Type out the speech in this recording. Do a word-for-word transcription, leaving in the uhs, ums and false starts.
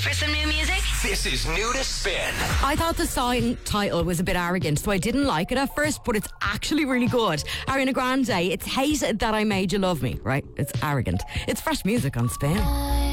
for some new music? This is New to Spin. I thought the song title was a bit arrogant, so I didn't like it at first, but it's actually really good. Ariana Grande, it's Hate That I Made You Love Me, right? It's arrogant. It's fresh music on Spin.